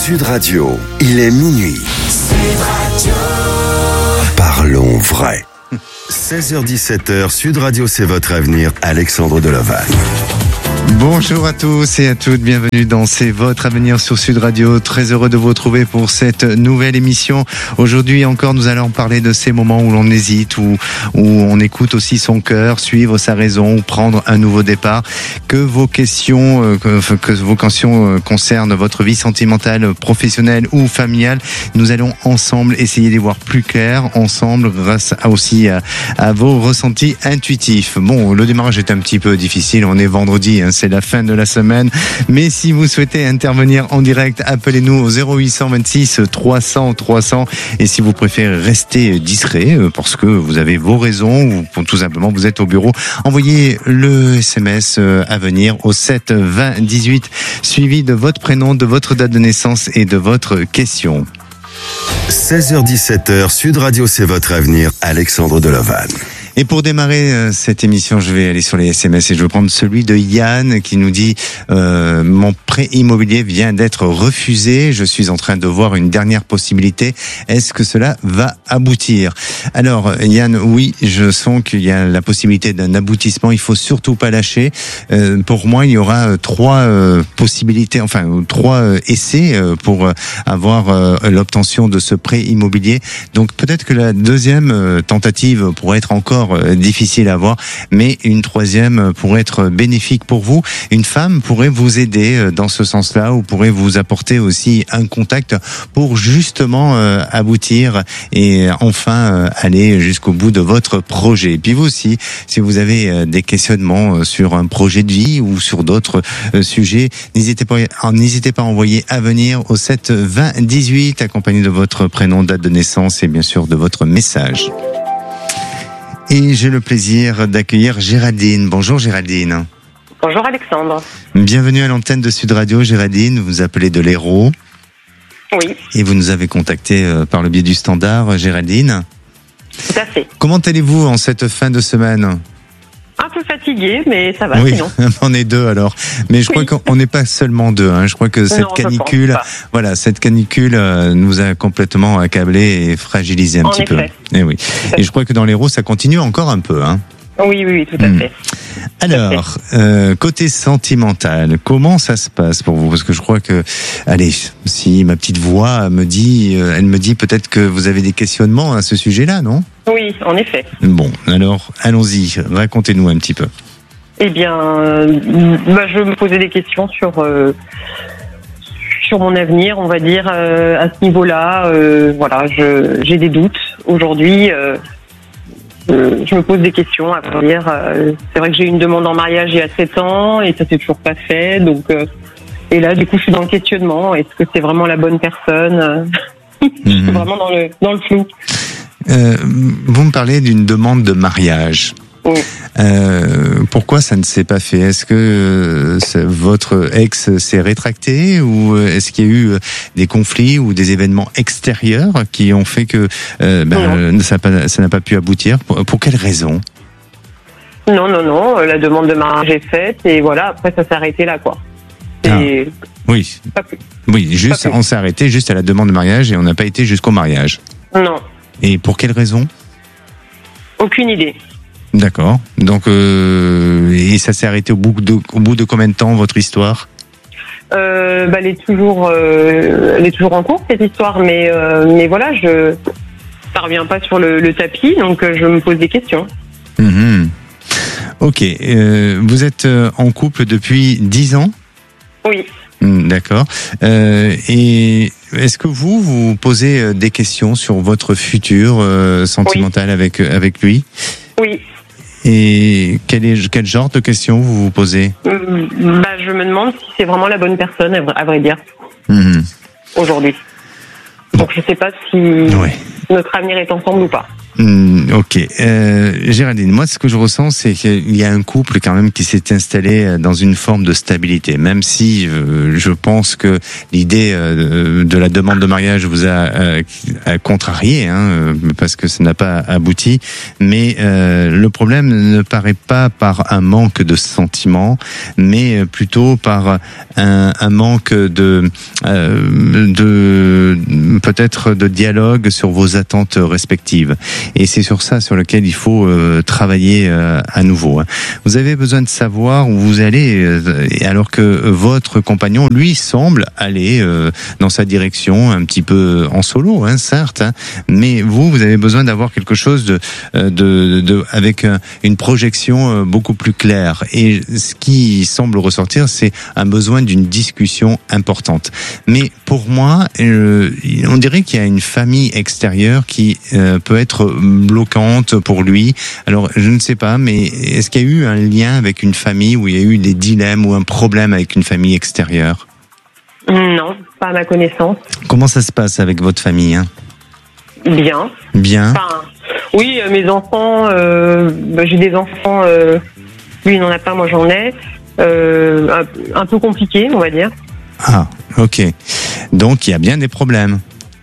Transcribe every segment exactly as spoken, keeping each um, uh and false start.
Sud Radio, il est minuit. Sud Radio. Parlons vrai. seize heures dix-sept heures, Sud Radio, c'est votre avenir. Alexandre Deloval. Bonjour à tous et à toutes, bienvenue dans C'est votre avenir sur Sud Radio. Très heureux de vous retrouver pour cette nouvelle émission. Aujourd'hui encore, nous allons parler de ces moments où l'on hésite, où, où on écoute aussi son cœur, suivre sa raison ou prendre un nouveau départ. Que vos questions, euh, que, que vos questions euh, concernent votre vie sentimentale, professionnelle ou familiale, nous allons ensemble essayer d'y voir plus clair, ensemble, grâce à aussi à, à vos ressentis intuitifs. Bon, le démarrage est un petit peu difficile, on est vendredi, hein, c'est la fin de la semaine. Mais si vous souhaitez intervenir en direct, appelez-nous au zéro huit cent vingt-six trois cents trois cents. Et si vous préférez rester discret, parce que vous avez vos raisons, ou pour tout simplement vous êtes au bureau, envoyez le S M S à venir au sept vingt dix-huit, suivi de votre prénom, de votre date de naissance et de votre question. seize heures dix-sept heures, Sud Radio, c'est votre avenir. Alexandre Deloval. Et pour démarrer euh, cette émission, je vais aller sur les S M S et je vais prendre celui de Yann qui nous dit euh, « Mon prêt immobilier vient d'être refusé, je suis en train de voir une dernière possibilité. Est-ce que cela va aboutir ?» Alors Yann, oui, je sens qu'il y a la possibilité d'un aboutissement, il faut surtout pas lâcher. Euh, pour moi, il y aura euh, trois euh, possibilités, enfin trois euh, essais euh, pour euh, avoir euh, l'obtention de ce prêt immobilier. Donc peut-être que la deuxième euh, tentative pourrait être encore difficile à voir, mais une troisième pourrait être bénéfique pour vous. Une femme pourrait vous aider dans ce sens-là, ou pourrait vous apporter aussi un contact pour justement euh, aboutir et enfin euh, aller jusqu'au bout de votre projet. Et puis vous aussi, si vous avez euh, des questionnements sur un projet de vie ou sur d'autres euh, sujets, n'hésitez pas, n'hésitez pas à envoyer à venir au sept vingt dix-huit, accompagné de votre prénom, date de naissance et bien sûr de votre message. Et j'ai le plaisir d'accueillir Géraldine. Bonjour Géraldine. Bonjour Alexandre. Bienvenue à l'antenne de Sud Radio. Géraldine, vous vous appelez de l'Hérault. Oui. Et vous nous avez contacté par le biais du standard, Géraldine. Tout à fait. Comment allez-vous en cette fin de semaine ? Un peu fatigué, mais ça va, oui, sinon. On est deux alors. Mais je crois oui. qu'on n'est pas seulement deux. Hein. Je crois que cette non, canicule, voilà, cette canicule euh, nous a complètement accablés et fragilisés un en petit effet. peu. Et oui. Et je crois que dans l'Hérault, ça continue encore un peu. Hein. Oui, oui, oui, tout à mmh. fait. Alors, euh, côté sentimental, comment ça se passe pour vous ? Parce que je crois que, allez, si ma petite voix me dit, euh, elle me dit peut-être que vous avez des questionnements à ce sujet-là, non ? Oui, en effet. Bon, alors, allons-y, racontez-nous un petit peu. Eh bien, euh, bah, je me posais des questions sur euh, sur mon avenir, on va dire, euh, à ce niveau-là. Euh, voilà, je, j'ai des doutes aujourd'hui. Euh, euh, je me pose des questions, à vrai dire. Euh, c'est vrai que j'ai eu une demande en mariage il y a sept ans et ça s'est toujours pas fait. Donc, euh, et là, du coup, je suis dans le questionnement. Est-ce que c'est vraiment la bonne personne ? Je suis vraiment dans le dans le flou. Euh, vous me parlez d'une demande de mariage. Oui. Euh, pourquoi ça ne s'est pas fait ? Est-ce que euh, votre ex s'est rétracté, ou est-ce qu'il y a eu des conflits ou des événements extérieurs qui ont fait que euh, ben, ça, pas, ça n'a pas pu aboutir ? Pour, pour quelles raisons ? Non, non, non. La demande de mariage est faite et voilà. Après, ça s'est arrêté là, quoi. Et ah. Oui. Pas plus. Oui, juste pas plus. On s'est arrêté juste à la demande de mariage et on n'a pas été jusqu'au mariage. Non. Et pour quelles raisons ? Aucune idée. D'accord. Donc, euh, et ça s'est arrêté au bout de, au bout de combien de temps, votre histoire ? euh, bah, elle est toujours, euh, elle est toujours en cours, cette histoire, mais, euh, mais voilà, je, ça revient pas sur le, le tapis, donc euh, je me pose des questions. Mmh. Ok. Euh, vous êtes en couple depuis dix ans ? Oui. D'accord. Euh, et est-ce que vous vous posez des questions sur votre futur euh, sentimental oui. avec avec lui ? Oui. Et quel est quel genre de questions vous vous posez ? mmh, Bah, je me demande si c'est vraiment la bonne personne, à vrai dire, mmh. aujourd'hui. Donc je sais pas si ouais. notre avenir est ensemble ou pas. Mmh, ok. Euh, Géraldine, moi, ce que je ressens, c'est qu'il y a un couple quand même qui s'est installé dans une forme de stabilité. Même si euh, je pense que l'idée euh, de la demande de mariage vous a, euh, a contrarié, hein, parce que ça n'a pas abouti. Mais euh, le problème ne paraît pas par un manque de sentiments, mais plutôt par un, un manque de, euh, de peut-être de dialogue sur vos attentes respectives. Et c'est sur ça sur lequel il faut euh, travailler euh, à nouveau. Vous avez besoin de savoir où vous allez, euh, alors que votre compagnon, lui, semble aller euh, dans sa direction, un petit peu en solo, hein, certes, hein, mais vous, vous avez besoin d'avoir quelque chose de, de, de, de avec un, une projection beaucoup plus claire. Et ce qui semble ressortir, c'est un besoin d'une discussion importante. Mais pour moi, euh, on dirait qu'il y a une famille extérieure qui euh, peut être bloquante pour lui. Alors, je ne sais pas, mais est-ce qu'il y a eu un lien avec une famille où il y a eu des dilemmes ou un problème avec une famille extérieure? Non, pas à ma connaissance. Comment ça se passe avec votre famille, hein? Bien. Bien. Enfin, oui, euh, mes enfants, euh, bah, j'ai des enfants, euh, lui il n'en a pas, moi j'en ai. Euh, un, un peu compliqué, on va dire. Ah, ok. Donc, il y a bien des problèmes.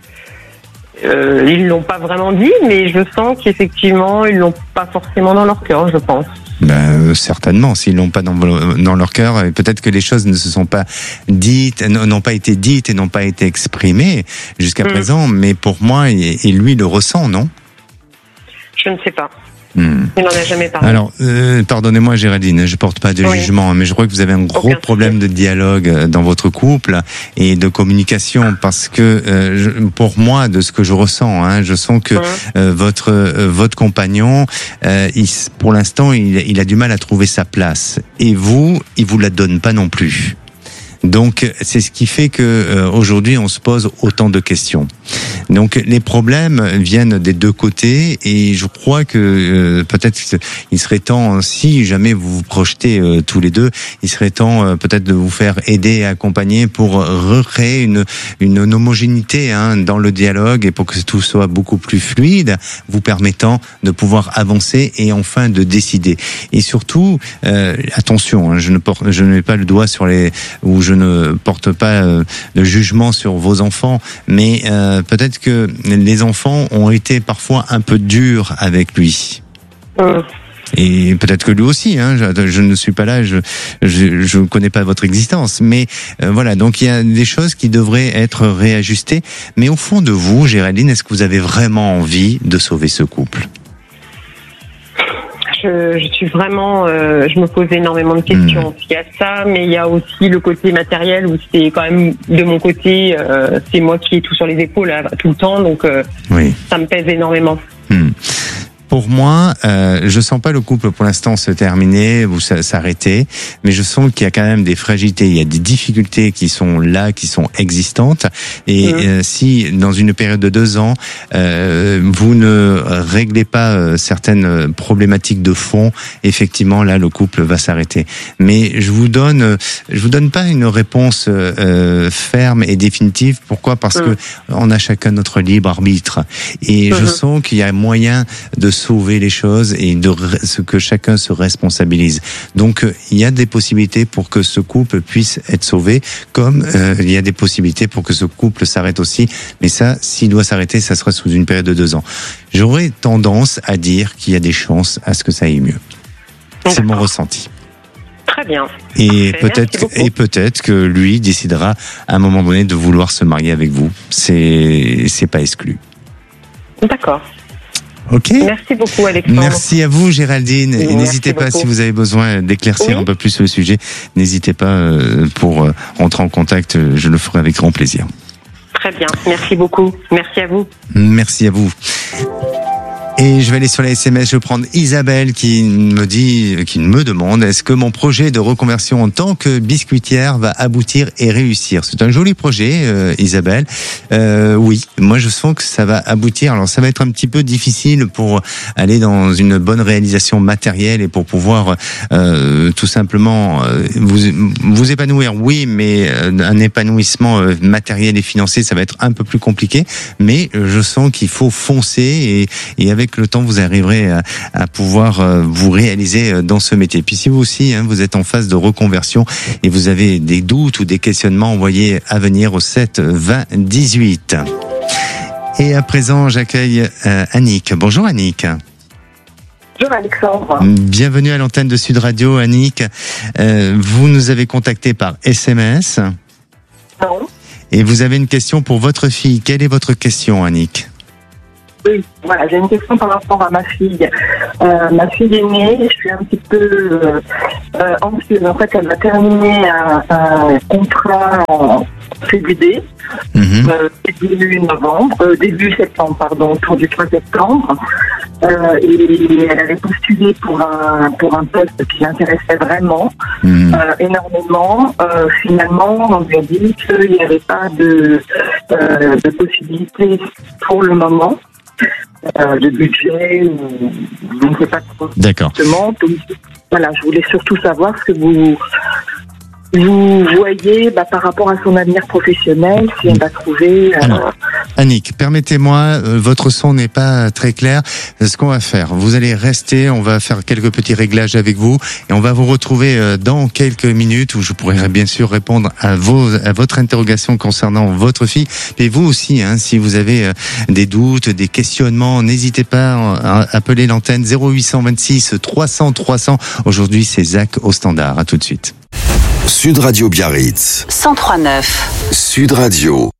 Euh, ils l'ont pas vraiment dit, mais je sens qu'effectivement, ils l'ont pas forcément dans leur cœur, je pense. Ben, certainement, s'ils l'ont pas dans, dans leur cœur, peut-être que les choses ne se sont pas dites, n'ont pas été dites et n'ont pas été exprimées jusqu'à mmh. présent, mais pour moi, et, et lui le ressent, non? Je ne sais pas. Hmm. Il n'en a jamais parlé. Alors, euh, pardonnez-moi Géraldine, je porte pas de oui. jugement, mais je crois que vous avez un gros Aucun problème souci. de dialogue dans votre couple et de communication, parce que euh, je, pour moi, de ce que je ressens, hein, je sens que euh, votre euh, votre compagnon, euh, il, pour l'instant, il, il a du mal à trouver sa place, et vous, il vous la donne pas non plus. Donc, c'est ce qui fait que euh, aujourd'hui, on se pose autant de questions. Donc, les problèmes viennent des deux côtés, et je crois que euh, peut-être il serait temps, si jamais vous vous projetez euh, tous les deux, il serait temps euh, peut-être de vous faire aider et accompagner pour recréer une, une, une homogénéité hein, dans le dialogue, et pour que tout soit beaucoup plus fluide, vous permettant de pouvoir avancer et enfin de décider. Et surtout, euh, attention, hein, je ne porte, je ne mets pas le doigt sur les, ou je ne porte pas euh, de jugement sur vos enfants, mais euh, peut-être que les enfants ont été parfois un peu durs avec lui. Euh. Et peut-être que lui aussi, hein, je, je ne suis pas là, je je ne connais pas votre existence, mais euh, voilà, donc il y a des choses qui devraient être réajustées. Mais au fond de vous, Géraldine, est-ce que vous avez vraiment envie de sauver ce couple ? Je, je suis vraiment, euh, je me pose énormément de questions. Mmh. Il y a ça, mais il y a aussi le côté matériel où c'est quand même de mon côté, euh, c'est moi qui ai tout sur les épaules là, tout le temps, donc euh, oui. ça me pèse énormément. Mmh. Pour moi, euh, je sens pas le couple pour l'instant se terminer ou s'arrêter, mais je sens qu'il y a quand même des fragilités, il y a des difficultés qui sont là, qui sont existantes. Et mmh. euh, si dans une période de deux ans, euh, vous ne réglez pas euh, certaines problématiques de fond, effectivement là le couple va s'arrêter. Mais je vous donne, je vous donne pas une réponse euh, ferme et définitive. Pourquoi ? Parce mmh. que on a chacun notre libre arbitre. Et mmh. je sens qu'il y a moyen de sauver les choses et de ce que chacun se responsabilise. Donc il y a des possibilités pour que ce couple puisse être sauvé, comme euh, il y a des possibilités pour que ce couple s'arrête aussi. Mais ça, s'il doit s'arrêter, ça sera sous une période de deux ans. J'aurais tendance à dire qu'il y a des chances à ce que ça aille mieux. C'est mon ressenti. Très bien. Et Parfait, peut-être et peut-être que lui décidera à un moment donné de vouloir se marier avec vous. C'est c'est pas exclu. D'accord. Ok. Merci beaucoup, Alexandre. Merci à vous, Géraldine. Et n'hésitez pas, beaucoup. si vous avez besoin d'éclaircir oui. un peu plus le sujet, n'hésitez pas euh, pour euh, rentrer en contact. Je le ferai avec grand plaisir. Très bien. Merci beaucoup. Merci à vous. Merci à vous. Et je vais aller sur les S M S, je vais prendre Isabelle qui me dit, qui me demande, est-ce que mon projet de reconversion en tant que biscuitière va aboutir et réussir ? C'est un joli projet, euh, Isabelle. Euh, oui, moi je sens que ça va aboutir. Alors ça va être un petit peu difficile pour aller dans une bonne réalisation matérielle et pour pouvoir euh, tout simplement euh, vous, vous épanouir. Oui, mais euh, un épanouissement euh, matériel et financier, ça va être un peu plus compliqué. Mais je sens qu'il faut foncer et, et avec avec le temps, vous arriverez à, à pouvoir euh, vous réaliser euh, dans ce métier. Puis si vous aussi, hein, vous êtes en phase de reconversion et vous avez des doutes ou des questionnements, envoyez à venir au sept vingt dix-huit. Et à présent, j'accueille euh, Annick. Bonjour Annick. Bonjour Alexandre. Bienvenue à l'antenne de Sud Radio, Annick. Euh, vous nous avez contacté par S M S. Non. Et vous avez une question pour votre fille. Quelle est votre question, Annick ? Oui, voilà, j'ai une question par rapport à ma fille. Euh, ma fille est née, je suis un petit peu euh, euh, anxieuse. En fait, elle va terminer un, un contrat en C D D, Mmh. euh, début novembre, euh, début septembre, pardon, autour du trois septembre. Euh, et elle avait postulé pour un pour un poste qui l'intéressait vraiment, Mmh. euh, énormément. Euh, finalement, on lui a dit qu'il n'y avait pas de, euh, de possibilité pour le moment. Euh, de budget, ou je ne sais pas trop. D'accord. Exactement. Donc, voilà, je voulais surtout savoir ce que vous vous voyez bah, par rapport à son avenir professionnel, si elle va trouver. Euh... Alors, Annick, permettez-moi, euh, votre son n'est pas très clair. Ce qu'on va faire, vous allez rester, on va faire quelques petits réglages avec vous et on va vous retrouver euh, dans quelques minutes où je pourrai bien sûr répondre à vos à votre interrogation concernant votre fille. Et vous aussi, hein, si vous avez euh, des doutes, des questionnements, n'hésitez pas à appeler l'antenne zéro huit cent vingt-six trois cents trois cents. Aujourd'hui, c'est Zach au standard. À tout de suite. Sud Radio Biarritz. cent trois neuf. Sud Radio.